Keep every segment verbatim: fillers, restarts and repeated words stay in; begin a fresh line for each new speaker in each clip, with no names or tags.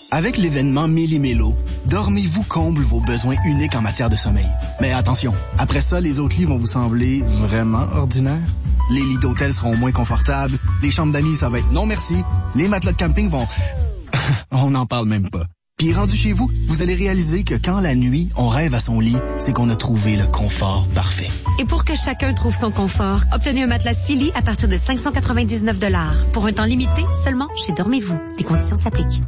Avec l'événement Méli-Mélo, Dormez-vous comble vos besoins uniques en matière de sommeil. Mais attention, après ça, les autres lits vont vous sembler vraiment ordinaires. Les lits d'hôtel seront moins confortables, les chambres d'amis, ça va être non merci, les matelas de camping vont... on n'en parle même pas. Puis rendu chez vous, vous allez réaliser que quand la nuit, on rêve à son lit, c'est qu'on a trouvé le confort parfait.
Et pour que chacun trouve son confort, obtenez un matelas Silly à partir de cinq cent quatre-vingt-dix-neuf dollars. Pour un temps limité, seulement chez Dormez-vous. Les conditions s'appliquent.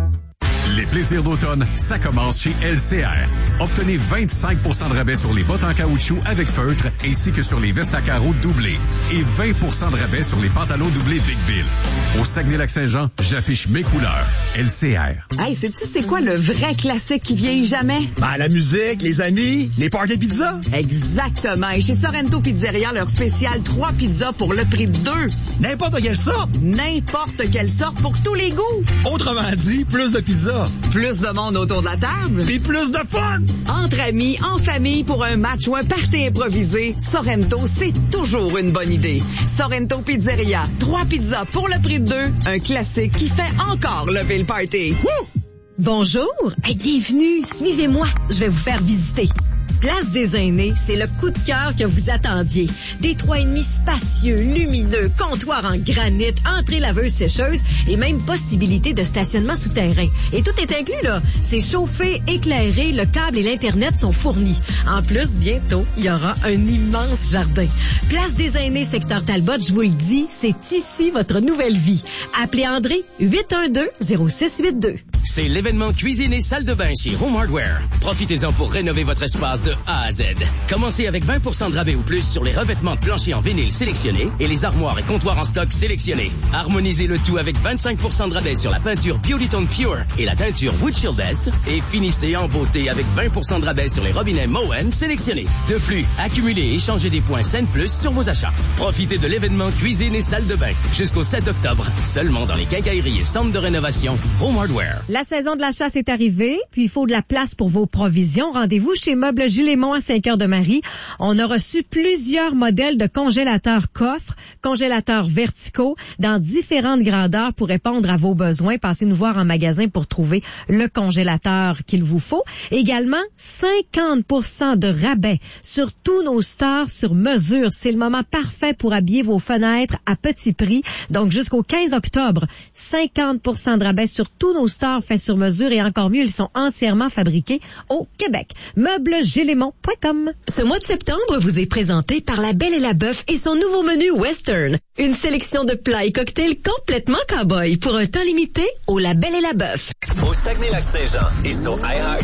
Les plaisirs d'automne, ça commence chez L C R. Obtenez vingt-cinq pour cent de rabais sur les bottes en caoutchouc avec feutre ainsi que sur les vestes à carreaux doublées et vingt pour cent de rabais sur les pantalons doublés Big Bill. Au Saguenay-Lac-Saint-Jean, j'affiche mes couleurs. L C R.
Hey, sais-tu c'est quoi le vrai classique qui vieillit jamais?
Ben, la musique, les amis, les parties pizza.
Exactement. Et chez Sorrento Pizzeria, leur spécial trois pizzas pour le prix de deux.
N'importe quelle sorte.
N'importe quelle sorte pour tous les goûts.
Autrement dit, plus de pizza.
Plus de monde autour de la table.
Puis plus de fun!
Entre amis, en famille, pour un match ou un party improvisé, Sorrento, c'est toujours une bonne idée. Sorrento Pizzeria, trois pizzas pour le prix de deux, un classique qui fait encore lever le party.
Woo! Bonjour et bienvenue, suivez-moi, je vais vous faire visiter. Place des Aînés, c'est le coup de cœur que vous attendiez. Des trois et demi spacieux, lumineux, comptoir en granit, entrée laveuse sécheuse et même possibilité de stationnement souterrain. Et tout est inclus, là. C'est chauffé, éclairé, le câble et l'Internet sont fournis. En plus, bientôt, il y aura un immense jardin. Place des Aînés, secteur Talbot, je vous le dis, c'est ici votre nouvelle vie. Appelez André, huit un deux, zéro six huit deux.
C'est l'événement cuisine et salle de bain chez Home Hardware. Profitez-en pour rénover votre espace de A à Z. Commencez avec vingt pour cent de rabais ou plus sur les revêtements de plancher en vinyle sélectionnés et les armoires et comptoirs en stock sélectionnés. Harmonisez le tout avec vingt-cinq pour cent de rabais sur la peinture Beautytone Pure et la teinture Wood Shield Best et finissez en beauté avec vingt pour cent de rabais sur les robinets Moen sélectionnés. De plus, accumulez et échangez des points Scène Plus sur vos achats. Profitez de l'événement cuisine et salle de bain jusqu'au sept octobre, seulement dans les quincailleries et centres de rénovation Home Hardware.
La saison de la chasse est arrivée, puis il faut de la place pour vos provisions. Rendez-vous chez Meubles Gilles-Aimont à Saint-Cœur-de-Marie. On a reçu plusieurs modèles de congélateurs coffres, congélateurs verticaux dans différentes grandeurs pour répondre à vos besoins. Passez nous voir en magasin pour trouver le congélateur qu'il vous faut. Également, cinquante pour cent de rabais sur tous nos stores sur mesure. C'est le moment parfait pour habiller vos fenêtres à petit prix. Donc, jusqu'au quinze octobre, cinquante pour cent de rabais sur tous nos stores faits sur mesure et encore mieux, ils sont entièrement fabriqués au Québec. Meubles Gilles-Aimont point com.
Ce mois de septembre vous est présenté par La Belle et la Bœuf et son nouveau menu Western. Une sélection de plats et cocktails complètement cow-boy pour un temps limité au La Belle et la Bœuf.
Au Saguenay-Lac-Saint-Jean et sur iHeart.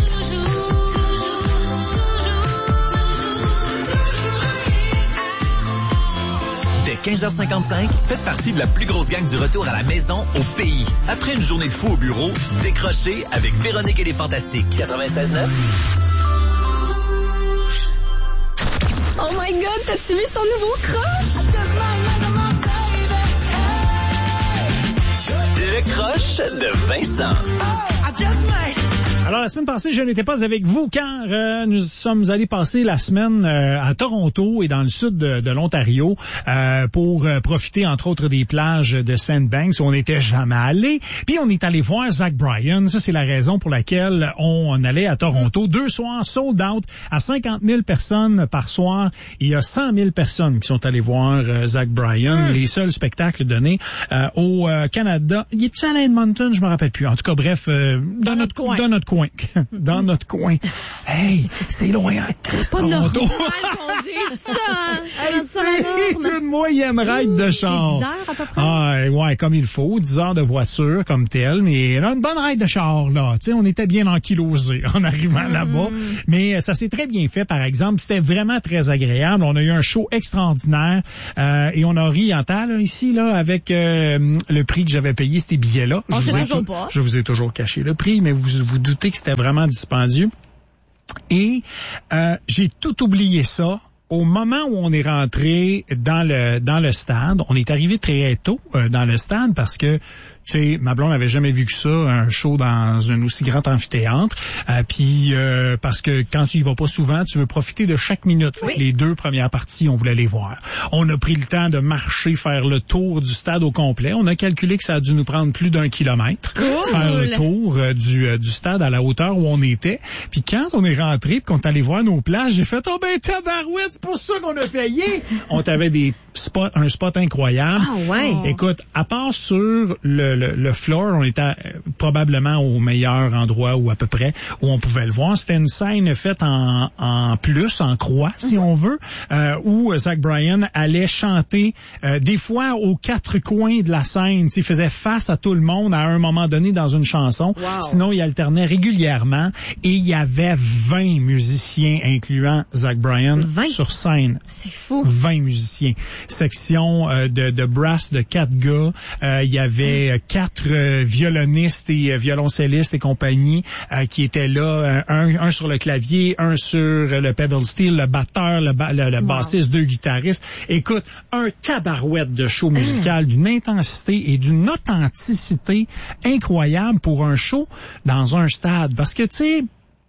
Dès quinze heures cinquante-cinq, faites partie de la plus grosse gang du retour à la maison au pays. Après une journée de fou au bureau, décrochez avec Véronique et les Fantastiques. quatre-vingt-seize neuf.
Oh my God, t'as-tu vu son nouveau crush?
Le crush de Vincent.
Alors, la semaine passée, je n'étais pas avec vous car euh, nous sommes allés passer la semaine euh, à Toronto et dans le sud de, de l'Ontario euh, pour euh, profiter, entre autres, des plages de Sandbanks où on n'était jamais allé. Puis, on est allé voir Zach Bryan. Ça, c'est la raison pour laquelle on allait à Toronto. Deux soirs sold out à cinquante mille personnes par soir. Il y a cent mille personnes qui sont allées voir euh, Zach Bryan. Mm. Les seuls spectacles donnés euh, au euh, Canada. Il est-tu à Edmonton? Je me rappelle plus. En tout cas, bref, euh, dans, dans notre coin. Dans notre coin. Dans notre coin. Hey, c'est loin, hein, Christ,
pas
Toronto.
normal qu'on dise ça, hein?
Hey, c'est une moyenne ride de char.
dix heures à peu près.
Ah, ouais, comme il faut. dix heures de voiture comme telle. Mais là, une bonne ride de char, là. Tu sais, on était bien ankylosés en arrivant mm. là-bas. Mais ça s'est très bien fait, par exemple. C'était vraiment très agréable. On a eu un show extraordinaire. Euh, et on a ri en temps, là, ici, là, avec euh, le prix que j'avais payé, ces billets-là.
On
sait
toujours pas.
Je vous ai toujours caché le prix, mais vous vous doutez que c'était vraiment dispendieux. Et euh, j'ai tout oublié ça. Au moment où on est rentré dans le dans le stade, on est arrivé très tôt euh, dans le stade parce que tu sais, ma blonde n'avait jamais vu que ça, un show dans un aussi grand amphithéâtre. Euh, Puis euh, parce que quand tu y vas pas souvent, tu veux profiter de chaque minute. Fait
Oui.
que les deux premières parties, on voulait les voir. On a pris le temps de marcher, faire le tour du stade au complet. On a calculé que ça a dû nous prendre plus d'un kilomètre,
Cool.
faire le tour euh, du, euh, du stade à la hauteur où on était. Puis quand on est rentré, puis qu'on est allé voir nos plages, j'ai fait « Oh ben tabarouette, c'est pour ça qu'on a payé! » On t'avait des spots, un spot incroyable.
Ah ouais.
Écoute, à part sur le, le, le floor, on était euh, probablement au meilleur endroit ou à peu près où on pouvait le voir. C'était une scène faite en, en plus, en croix, si on veut, euh, où Zach Bryan allait chanter euh, des fois aux quatre coins de la scène. Il faisait face à tout le monde à un moment donné dans une chanson.
Wow.
Sinon, il alternait régulièrement et il y avait vingt musiciens, incluant Zach Bryan,
vingt?
sur scène.
C'est fou.
vingt musiciens. Section euh, de, de brass de quatre gars. Euh, il y avait euh, quatre euh, violonistes et euh, violoncellistes et compagnie euh, qui étaient là. Euh, un, un sur le clavier, un sur euh, le pedal steel, le batteur, le, ba- le, le
Wow.
bassiste, deux guitaristes. Écoute, un tabarouette de show musical d'une intensité et d'une authenticité incroyable pour un show dans un stade. Parce que, tu sais,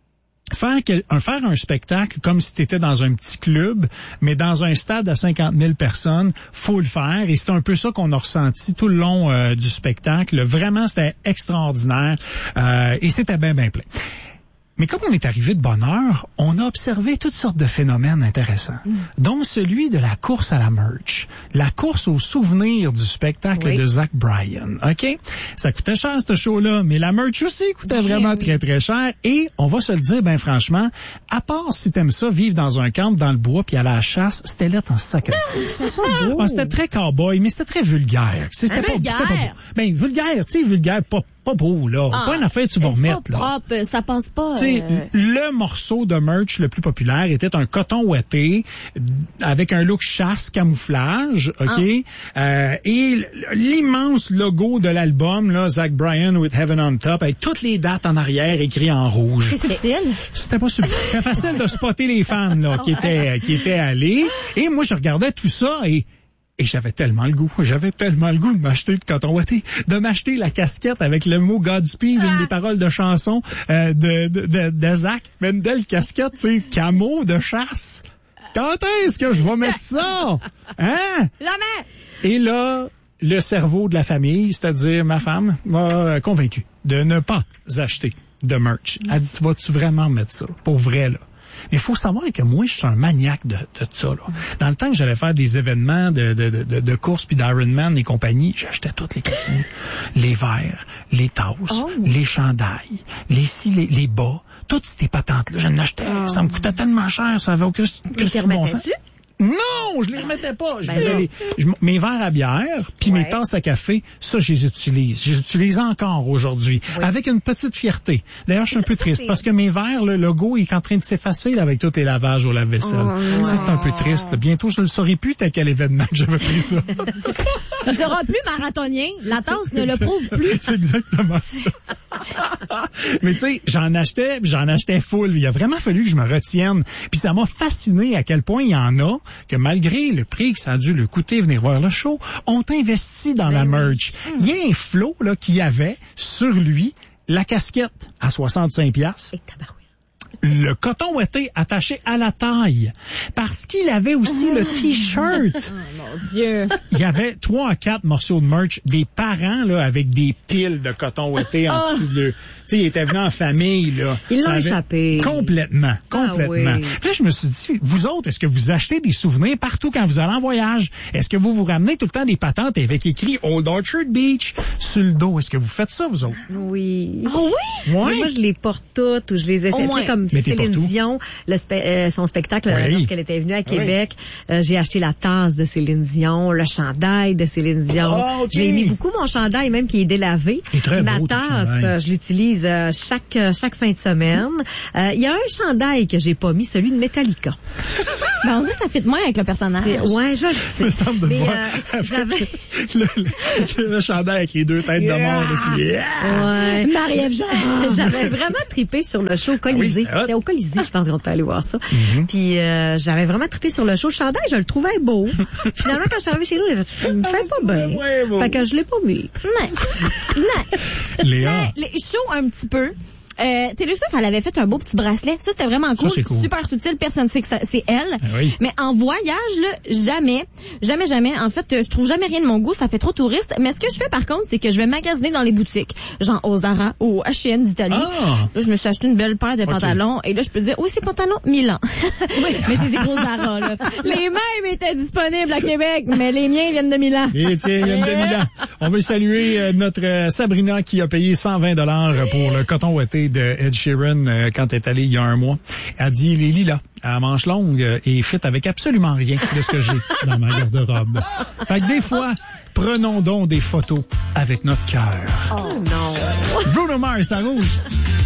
Faire, quel, un, faire un spectacle comme si tu étais dans un petit club, mais dans un stade à cinquante mille personnes, faut le faire. Et c'est un peu ça qu'on a ressenti tout le long euh, du spectacle. Vraiment, c'était extraordinaire euh, et c'était bien, bien plein. Mais comme on est arrivé de bonne heure, on a observé toutes sortes de phénomènes intéressants, mm. dont celui de la course à la merch, la course au souvenir du spectacle oui. de Zach Bryan. OK? Ça coûtait cher, ce show-là, mais la merch aussi coûtait oui, vraiment oui. très, très cher. Et on va se le dire, ben franchement, à part si t'aimes ça, vivre dans un camp, dans le bois, puis aller à la chasse, c'était là en sacrifice. Ah, c'était très cowboy, mais c'était très vulgaire. C'était pas,
vulgaire?
C'était pas beau. Ben, vulgaire, tu sais, vulgaire, pas pas beau, là. Ah, pas une affaire tu vas remettre,
pas
là.
Propre, ça passe pas.
Euh... Le morceau de merch le plus populaire était un coton ouaté avec un look chasse camouflage, OK? Ah. Euh, et l'immense logo de l'album, là, Zach Bryan with Heaven on Top, avec toutes les dates en arrière écrites en rouge.
C'est subtil.
C'était pas subtil. C'était facile de spotter les fans, là, qui étaient, qui étaient allés. Et moi, je regardais tout ça et Et j'avais tellement le goût, j'avais tellement le goût de m'acheter le coton ouaté, de m'acheter la casquette avec le mot Godspeed, une des paroles de chanson euh, de, de, de, de Zach. Mais une belle casquette, tu sais, camo de chasse. Quand est-ce que je vais mettre ça? Hein?
Jamais!
Et là, le cerveau de la famille, c'est-à-dire ma femme, m'a convaincu de ne pas acheter de merch. Elle dit, tu vas-tu vraiment mettre ça? Pour vrai, là. Mais il faut savoir que moi, je suis un maniaque de, de ça. Là. Dans le temps que j'allais faire des événements de, de, de, de course puis d'Ironman et compagnie, j'achetais toutes les costumes. Les verres, les tasses, oh. les chandails, les si, les, les bas, toutes ces patentes-là, je n'achetais. Oh. Ça me coûtait tellement cher, ça avait aucun bon sens. Non, je les remettais pas. Je ben les, je, mes verres à bière, puis ouais. mes tasses à café, ça, je les utilise. Je les utilise encore aujourd'hui, oui. avec une petite fierté. D'ailleurs, je suis un peu ça, triste, parce que mes verres, le logo est en train de s'effacer là, avec tous les lavages au lave-vaisselle. Oh, ça, c'est un peu triste. Bientôt, je ne le saurai plus à quel événement que j'avais pris ça.
Tu ne seras plus marathonien. La tasse ne le prouve plus.
C'est exactement ça. Mais tu sais, j'en achetais, j'en achetais full. Il a vraiment fallu que je me retienne. Puis ça m'a fasciné à quel point il y en a que malgré le prix que ça a dû le coûter venir voir le show, ont investi dans ben la merch. Oui. Il y a un Flo là, qui avait sur lui la casquette à soixante-cinq piastres.
Et tabarouette.
Le coton ouaté attaché à la taille. Parce qu'il avait aussi le T-shirt.
Oh mon Dieu.
Il y avait trois à quatre morceaux de merch des parents là avec des piles de coton ouaté en dessous de... Tu sais, ils étaient venus en famille, là.
Ils l'ont échappé.
Complètement, complètement. Ah oui. Puis là, je me suis dit, vous autres, est-ce que vous achetez des souvenirs partout quand vous allez en voyage? Est-ce que vous vous ramenez tout le temps des patentes avec écrit Old Orchard Beach sur le dos? Est-ce que vous faites ça, vous autres?
Oui.
Oh oui?
Ouais.
Moi, je les porte toutes ou je les essaie. Tu sais, comme Céline Dion, le spe- euh, son spectacle, oui. lorsqu'elle était venue à Québec, oui. euh, j'ai acheté la tasse de Céline Dion, le chandail de Céline Dion.
Oh, okay.
J'ai mis beaucoup mon chandail, même qui est délavé.
Il est très
ma
beau,
tasse, euh, je l'utilise euh, chaque euh, chaque fin de semaine. Il euh, y a un chandail que j'ai pas mis, celui de Metallica.
Ben, on dirait que ça fit moins avec le personnage.
C'est, ouais, je sais.
Me semble de
mais
voir
euh, j'avais
le, le, le chandail avec les deux têtes yeah. de mort dessus. Yeah.
Ouais.
Marie-Ève Jean.
J'avais vraiment trippé sur le show Colisée.
Oui.
C'était au Colisée, je pense qu'on était allé voir ça. Mm-hmm. Puis euh, j'avais vraiment trippé sur le show. Le chandail, je le trouvais beau. Finalement, quand je suis arrivée chez nous, je me savais pas bien. Ouais, bon. Fait que je l'ai pas mis.
Non. Non.
Léa.
Mais, les shows un petit peu. Euh, Taylor Swift, elle avait fait un beau petit bracelet. Ça, c'était vraiment cool.
Ça, cool.
Super subtil. Personne ne sait que ça, c'est elle.
Ah oui.
Mais en voyage, là, jamais, jamais, jamais. En fait, je trouve jamais rien de mon goût. Ça fait trop touriste. Mais ce que je fais, par contre, c'est que je vais magasiner dans les boutiques. Genre au Zara, au H et M d'Italie.
Ah.
Là, je me suis acheté une belle paire de okay. pantalons. Et là, je peux dire, oui, c'est pantalons Milan. Oui. Mais j'ai des gros Zara, là. Les mêmes étaient disponibles à Québec, mais les miens viennent de Milan.
Et tiens, ils viennent de Milan. On veut saluer euh, notre euh, Sabrina qui a payé cent vingt dollars pour le coton ouaté de Ed Sheeran euh, quand elle est allée il y a un mois. Elle dit les lilas à manches longues euh, et fit avec absolument rien de ce que j'ai dans ma garde-robe. Fait que des fois, prenons donc des photos avec notre cœur.
Oh non.
Bruno Mars à rouge.